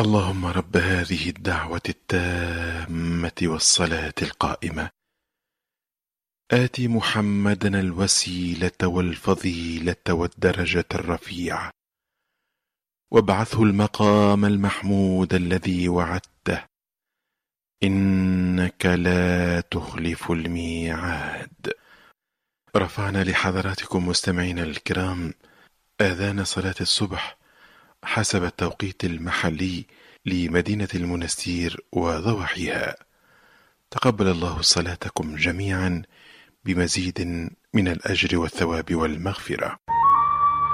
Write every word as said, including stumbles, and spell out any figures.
اللهم رب هذه الدعوة التامة والصلاة القائمة، آت محمدا الوسيلة والفضيلة والدرجة الرفيعة، وابعثه المقام المحمود الذي وعدته، إنك لا تخلف الميعاد. رفعنا لحضراتكم مستمعينا الكرام آذان صلاة الصبح حسب التوقيت المحلي لمدينة المنستير وضواحيها. تقبل الله صلاتكم جميعا بمزيد من الأجر والثواب والمغفرة.